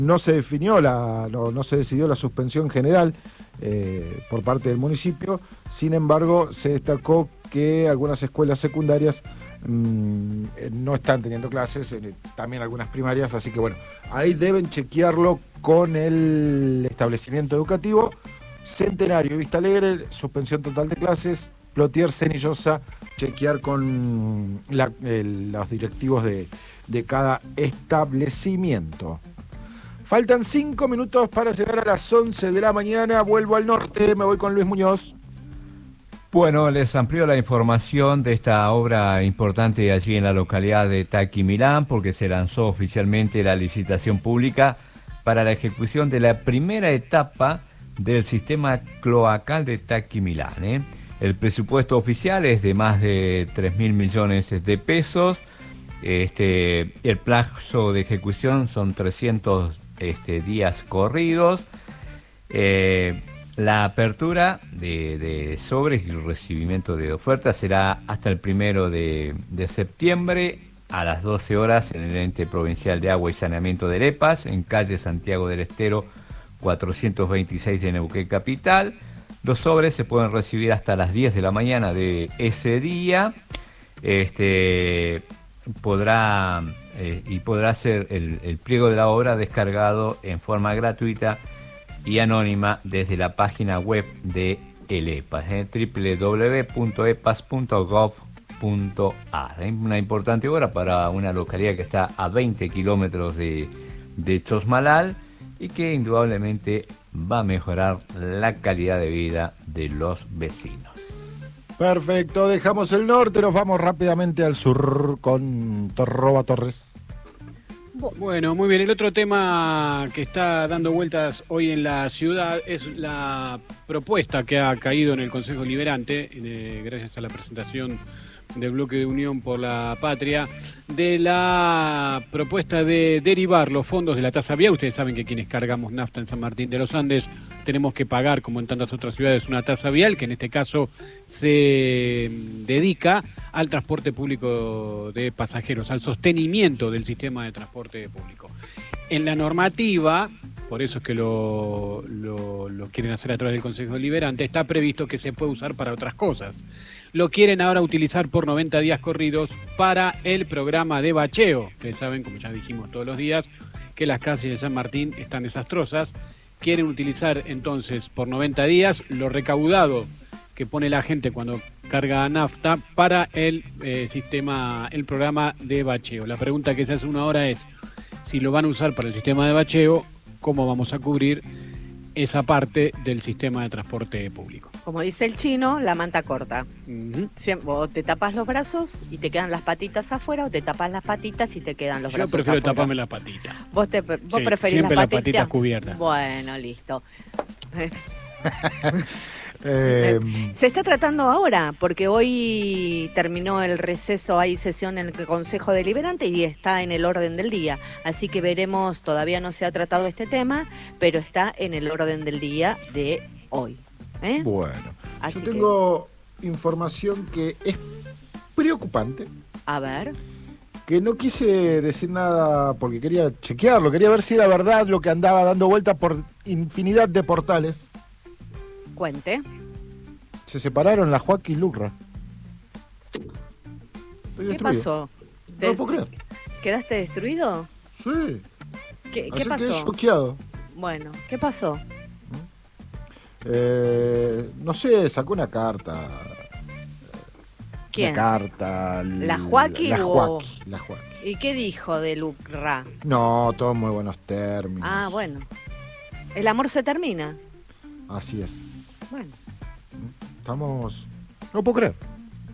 no se definió, no se decidió la suspensión general por parte del municipio. Sin embargo, se destacó que algunas escuelas secundarias no están teniendo clases, también algunas primarias, así que bueno, ahí deben chequearlo con el establecimiento educativo. Centenario y Vista Alegre, suspensión total de clases. Plotier, Cenillosa, chequear con los directivos de cada establecimiento. Faltan 5 minutos para llegar a las 11 de la mañana. Vuelvo al norte, me voy con Luis Muñoz. Bueno, les amplío la información de esta obra importante allí en la localidad de Tacchi Milán, porque se lanzó oficialmente la licitación pública para la ejecución de la primera etapa del sistema cloacal de Tacchi Milán. El presupuesto oficial es de más de 3.000 millones de pesos. El plazo de ejecución son 300 días corridos. La apertura de sobres y el recibimiento de ofertas será hasta el 1 de septiembre a las 12 horas en el Ente Provincial de Agua y Saneamiento de Lepas, en calle Santiago del Estero 426 de Neuquén Capital. Los sobres se pueden recibir hasta las 10 de la mañana de ese día. Podrá ser el pliego de la obra descargado en forma gratuita y anónima desde la página web de el EPAS, www.epas.gov.ar. Una importante obra para una localidad que está a 20 kilómetros de Chosmalal y que indudablemente va a mejorar la calidad de vida de los vecinos. Perfecto, dejamos el norte, nos vamos rápidamente al sur con Torroba Torres. Bueno, muy bien. El otro tema que está dando vueltas hoy en la ciudad es la propuesta que ha caído en el Consejo Liberante, gracias a la presentación del Bloque de Unión por la Patria, de la propuesta de derivar los fondos de la tasa vial. Ustedes saben que quienes cargamos nafta en San Martín de los Andes tenemos que pagar, como en tantas otras ciudades, una tasa vial que en este caso se dedica al transporte público de pasajeros, al sostenimiento del sistema de transporte público. En la normativa, por eso es que lo quieren hacer a través del Consejo Liberante, está previsto que se puede usar para otras cosas. Lo quieren ahora utilizar por 90 días corridos para el programa de bacheo. Ustedes saben, como ya dijimos todos los días, que las calles de San Martín están desastrosas. Quieren utilizar entonces por 90 días lo recaudado que pone la gente cuando carga nafta para el programa de bacheo. La pregunta que se hace uno ahora es, si lo van a usar para el sistema de bacheo, ¿cómo vamos a cubrir esa parte del sistema de transporte público? Como dice el chino, la manta corta. O te tapas los brazos y te quedan las patitas afuera, o te tapas las patitas y te quedan los brazos afuera. Yo prefiero taparme las patitas. ¿Vos preferís siempre las patitas cubiertas? Bueno, listo. Se está tratando ahora, porque hoy terminó el receso, hay sesión en el Consejo Deliberante y está en el orden del día. Así que veremos, todavía no se ha tratado este tema, pero está en el orden del día de hoy. Bueno, así yo tengo información que es preocupante. A ver. Que no quise decir nada porque quería chequearlo, quería ver si era verdad lo que andaba dando vuelta por infinidad de portales. Cuente. Se separaron la Joaquín y Lucra. ¿Qué pasó? No lo puedo creer. ¿Quedaste destruido? Sí. ¿Qué pasó? Quedé choqueado. Bueno, ¿qué pasó? No sé, sacó una carta. ¿Quién? Una carta. ¿La Joaquín? La Joaquín. ¿Y qué dijo de Lucra? No, todos muy buenos términos. Ah, bueno. ¿El amor se termina? Así es. Bueno. Estamos... No puedo creer.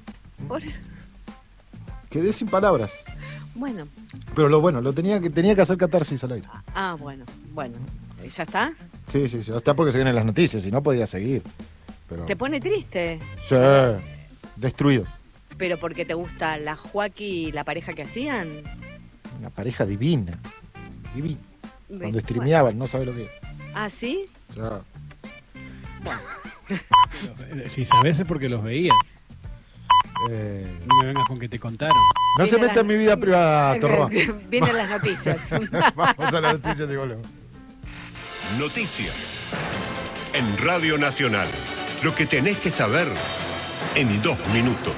Quedé sin palabras. Bueno. Pero lo tenía que hacer catarsis al aire. Ah, bueno. ¿Ya está? Sí, ya está porque se vienen las noticias, si no podía seguir. Pero... ¿Te pone triste? Sí, destruido. ¿Pero porque te gusta la Joaquín y la pareja que hacían? Una pareja divina. Divina. Cuando streameaban, no sabe lo que es. ¿Ah, sí? Ya. Bueno. Si sabes es porque los veías. No me vengas con que te contaron. No se meta en mi vida privada, Torroa. Vienen las noticias. Vamos a las noticias y volvemos. Noticias en Radio Nacional. Lo que tenés que saber en 2 minutos.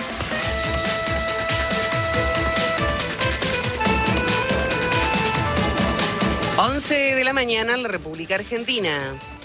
11 de la mañana en la República Argentina.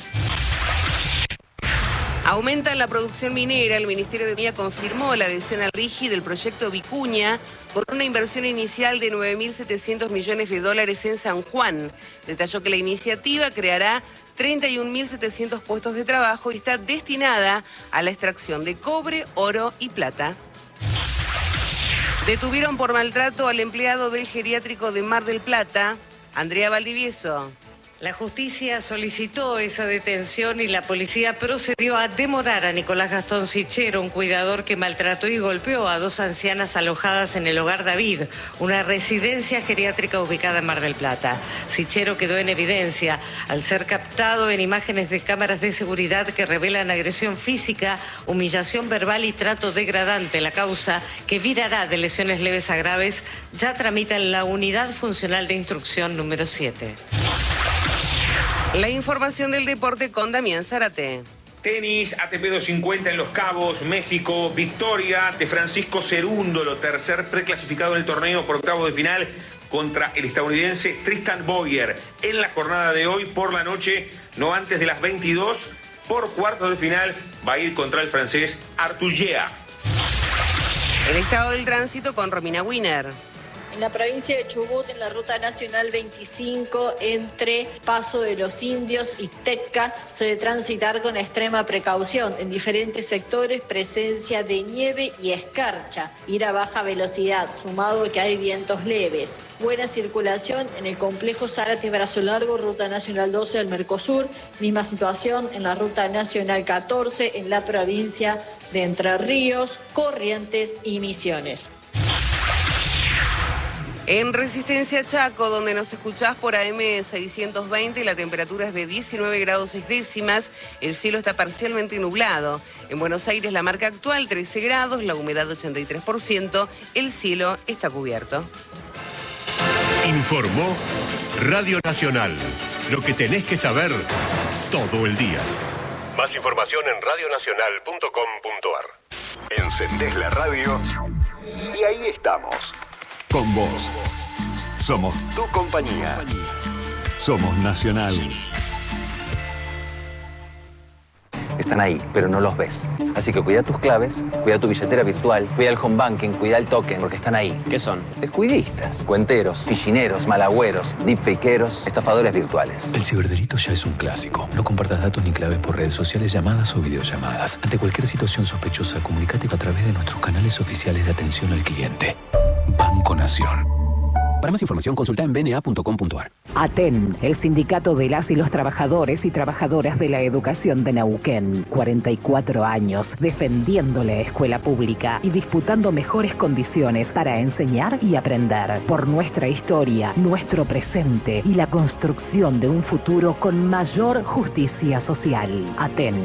Aumenta la producción minera. El Ministerio de Minería confirmó la adhesión al RIGI del proyecto Vicuña con una inversión inicial de $9.700 millones en San Juan. Detalló que la iniciativa creará 31.700 puestos de trabajo y está destinada a la extracción de cobre, oro y plata. Detuvieron por maltrato al empleado del geriátrico de Mar del Plata, Andrea Valdivieso. La justicia solicitó esa detención y la policía procedió a demorar a Nicolás Gastón Sichero, un cuidador que maltrató y golpeó a 2 ancianas alojadas en el Hogar David, una residencia geriátrica ubicada en Mar del Plata. Sichero quedó en evidencia al ser captado en imágenes de cámaras de seguridad que revelan agresión física, humillación verbal y trato degradante. La causa, que virará de lesiones leves a graves, ya tramita en la Unidad Funcional de Instrucción número 7. La información del deporte con Damián Zárate. Tenis, ATP 250 en Los Cabos, México, victoria de Francisco Cerúndolo, tercer preclasificado en el torneo por octavos de final contra el estadounidense Tristan Boyer. En la jornada de hoy, por la noche, no antes de las 22, por cuartos de final, va a ir contra el francés Arthur Gea. El estado del tránsito con Romina Wiener. En la provincia de Chubut, en la ruta nacional 25, entre Paso de los Indios y Tecca, se debe transitar con extrema precaución. En diferentes sectores, presencia de nieve y escarcha. Ir a baja velocidad, sumado a que hay vientos leves. Buena circulación en el complejo Zárate Brazo Largo, ruta nacional 12 del Mercosur. Misma situación en la ruta nacional 14, en la provincia de Entre Ríos, Corrientes y Misiones. En Resistencia Chaco, donde nos escuchás por AM 620, la temperatura es de 19 grados 6 décimas, el cielo está parcialmente nublado. En Buenos Aires la marca actual 13 grados, la humedad 83%, el cielo está cubierto. Informó Radio Nacional. Lo que tenés que saber todo el día. Más información en radionacional.com.ar. Encendés la radio y ahí estamos. Con vos. Somos tu compañía. Somos Nacional. Están ahí, pero no los ves. Así que cuida tus claves, cuida tu billetera virtual, cuida el home banking, cuida el token, porque están ahí. ¿Qué son? Descuidistas, cuenteros, fichineros, malagüeros, deepfakeros, estafadores virtuales. El ciberdelito ya es un clásico. No compartas datos ni claves por redes sociales, llamadas o videollamadas. Ante cualquier situación sospechosa, comunícate a través de nuestros canales oficiales de atención al cliente. Banco Nación. Para más información, consulta en bna.com.ar. ATEN, el sindicato de las y los trabajadores y trabajadoras de la educación de Neuquén. 44 años defendiendo la escuela pública y disputando mejores condiciones para enseñar y aprender. Por nuestra historia, nuestro presente y la construcción de un futuro con mayor justicia social. ATEN.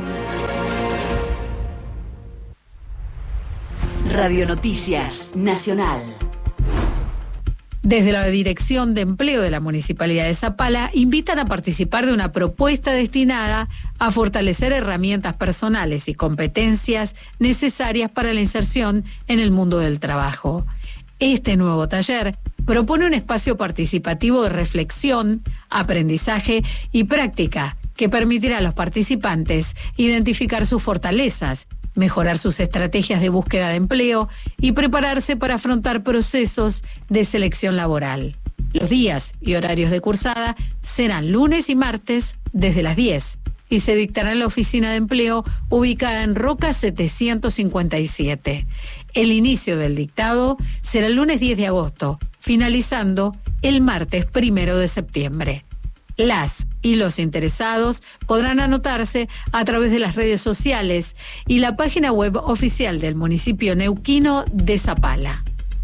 Radio Noticias Nacional. Desde la Dirección de Empleo de la Municipalidad de Zapala invitan a participar de una propuesta destinada a fortalecer herramientas personales y competencias necesarias para la inserción en el mundo del trabajo. Este nuevo taller propone un espacio participativo de reflexión, aprendizaje y práctica que permitirá a los participantes identificar sus fortalezas, mejorar sus estrategias de búsqueda de empleo y prepararse para afrontar procesos de selección laboral. Los días y horarios de cursada serán lunes y martes desde las 10 y se dictará en la oficina de empleo ubicada en Roca 757. El inicio del dictado será el lunes 10 de agosto, finalizando el martes 1 de septiembre. Las y los interesados podrán anotarse a través de las redes sociales y la página web oficial del municipio neuquino de Zapala.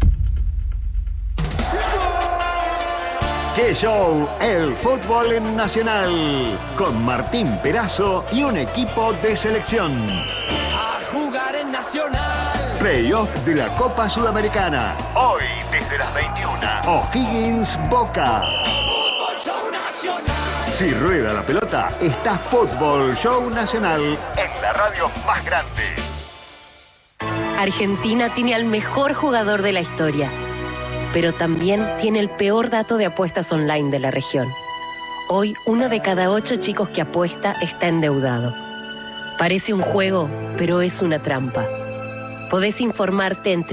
¡Qué show! El fútbol en Nacional. Con Martín Perazo y un equipo de selección. A jugar en Nacional. Playoff de la Copa Sudamericana. Hoy, desde las 21. O'Higgins Boca. Si rueda la pelota, está Fútbol Show Nacional en la radio más grande. Argentina tiene al mejor jugador de la historia, pero también tiene el peor dato de apuestas online de la región. Hoy, 1 de cada 8 chicos que apuesta está endeudado. Parece un juego, pero es una trampa. Podés informarte en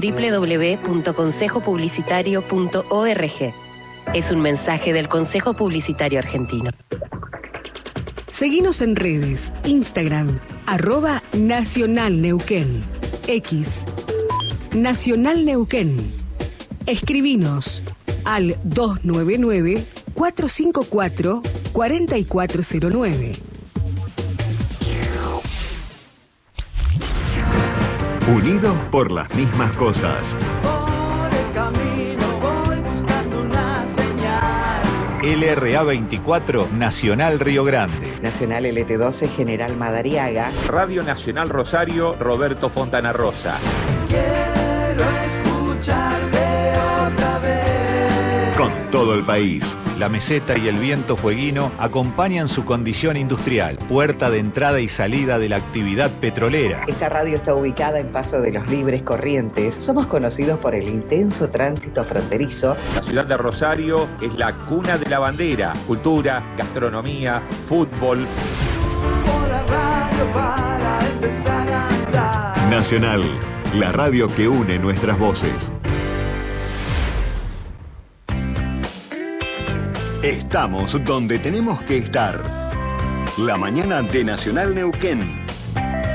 www.consejopublicitario.org. Es un mensaje del Consejo Publicitario Argentino. Seguinos en redes, Instagram, @NacionalNeuquén, X, Nacional Neuquén. Escribinos al 299-454-4409. Unidos por las mismas cosas. LRA 24, Nacional Río Grande. Nacional LT12, General Madariaga. Radio Nacional Rosario, Roberto Fontana Rosa. Quiero escucharte otra vez. Con todo el país. La meseta y el viento fueguino acompañan su condición industrial, puerta de entrada y salida de la actividad petrolera. Esta radio está ubicada en Paso de los Libres, Corrientes. Somos conocidos por el intenso tránsito fronterizo. La ciudad de Rosario es la cuna de la bandera, cultura, gastronomía, fútbol. La radio para empezar a andar. Nacional, la radio que une nuestras voces. Estamos donde tenemos que estar. La mañana de Nacional Neuquén.